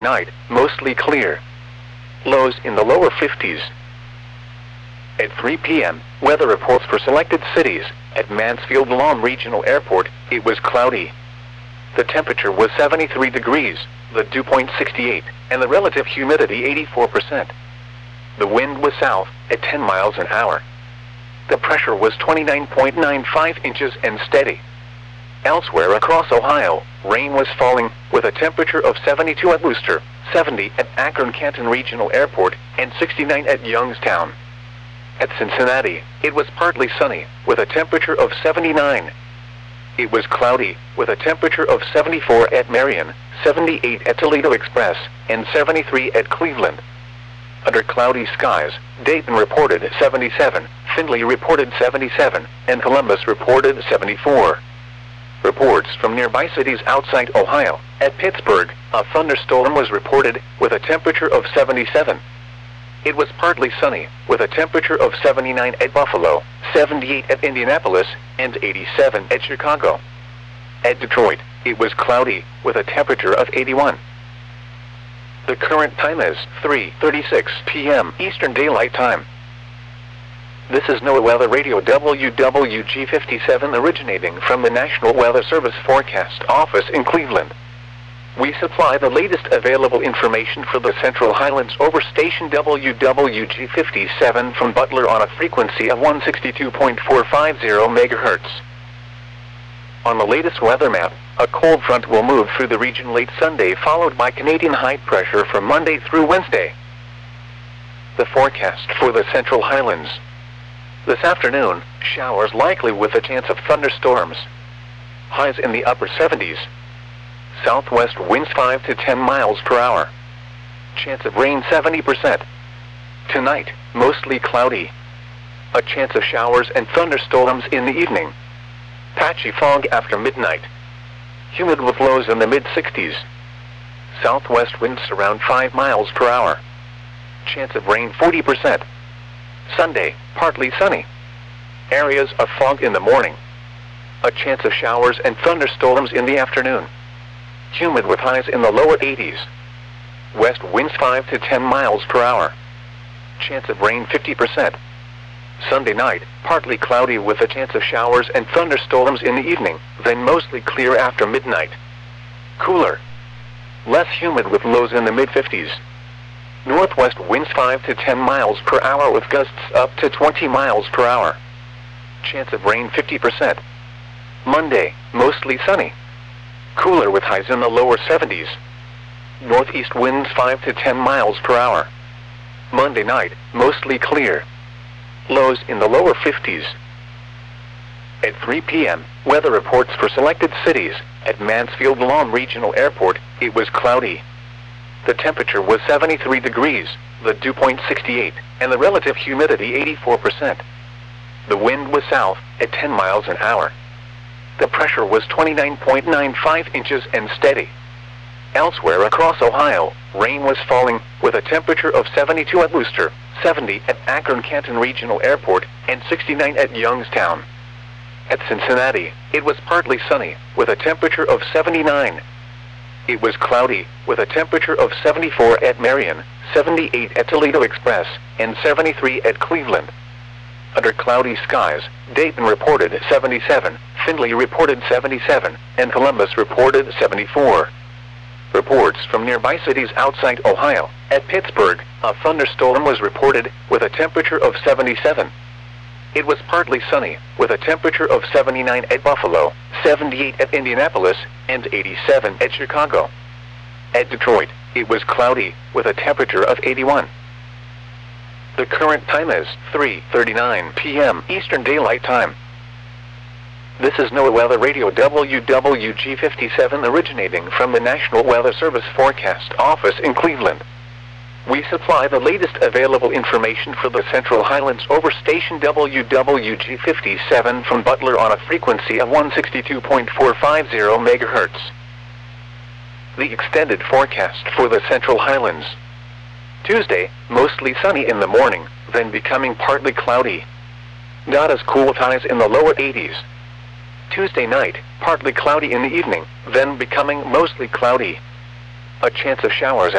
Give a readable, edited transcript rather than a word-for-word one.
Night, mostly clear. Lows in the lower 50s. At 3 p.m., weather reports for selected cities. At Mansfield Lawn Regional Airport, it was cloudy. The temperature was 73 degrees, the dew point 68, and the relative humidity 84%. The wind was south, at 10 miles an hour. The pressure was 29.95 inches and steady. Elsewhere across Ohio, rain was falling, with a temperature of 72 at Wooster, 70 at Akron-Canton Regional Airport, and 69 at Youngstown. At Cincinnati, it was partly sunny, with a temperature of 79. It was cloudy, with a temperature of 74 at Marion, 78 at Toledo Express, and 73 at Cleveland. Under cloudy skies, Dayton reported 77, Findlay reported 77, and Columbus reported 74. Reports from nearby cities outside Ohio. At Pittsburgh, a thunderstorm was reported, with a temperature of 77. It was partly sunny, with a temperature of 79 at Buffalo, 78 at Indianapolis, and 87 at Chicago. At Detroit, it was cloudy, with a temperature of 81. The current time is 3:36 p.m. Eastern Daylight Time. This is NOAA Weather Radio WWG57 originating from the National Weather Service Forecast Office in Cleveland. We supply the latest available information for the Central Highlands over station WWG57 from Butler on a frequency of 162.450 MHz. On the latest weather map, a cold front will move through the region late Sunday, followed by Canadian high pressure from Monday through Wednesday. The forecast for the Central Highlands. This afternoon, showers likely with a chance of thunderstorms. Highs in the upper 70s. Southwest winds 5 to 10 miles per hour. Chance of rain 70%. Tonight, mostly cloudy. A chance of showers and thunderstorms in the evening. Patchy fog after midnight. Humid with lows in the mid-60s. Southwest winds around 5 miles per hour. Chance of rain 40%. Sunday, partly sunny. Areas of fog in the morning. A chance of showers and thunderstorms in the afternoon. Humid with highs in the lower 80s. West winds 5 to 10 miles per hour. Chance of rain 50%. Sunday night, partly cloudy with a chance of showers and thunderstorms in the evening, then mostly clear after midnight. Cooler. Less humid with lows in the mid-50s. Northwest winds 5 to 10 miles per hour with gusts up to 20 miles per hour. Chance of rain 50%. Monday, mostly sunny. Cooler with highs in the lower 70s. Northeast winds 5 to 10 miles per hour. Monday night, mostly clear. Lows in the lower 50s. At 3 p.m., weather reports for selected cities. At Mansfield Lawn Regional Airport, it was cloudy. The temperature was 73 degrees, the dew point 68, and the relative humidity 84%. The wind was south, at 10 miles an hour. The pressure was 29.95 inches and steady. Elsewhere across Ohio, rain was falling, with a temperature of 72 at Wooster, 70 at Akron-Canton Regional Airport, and 69 at Youngstown. At Cincinnati, it was partly sunny, with a temperature of 79. It was cloudy, with a temperature of 74 at Marion, 78 at Toledo Express, and 73 at Cleveland. Under cloudy skies, Dayton reported 77, Findlay reported 77, and Columbus reported 74. Reports from nearby cities outside Ohio. At Pittsburgh, a thunderstorm was reported, with a temperature of 77. It was partly sunny, with a temperature of 79 at Buffalo, 78 at Indianapolis, and 87 at Chicago. At Detroit, it was cloudy, with a temperature of 81. The current time is 3:39 p.m. Eastern Daylight Time. This is NOAA Weather Radio WWG57 originating from the National Weather Service Forecast Office in Cleveland. We supply the latest available information for the Central Highlands over station WWG57 from Butler on a frequency of 162.450 MHz. The extended forecast for the Central Highlands. Tuesday, mostly sunny in the morning, then becoming partly cloudy. Not as cool with highs in the lower 80s. Tuesday night, partly cloudy in the evening, then becoming mostly cloudy. A chance of showers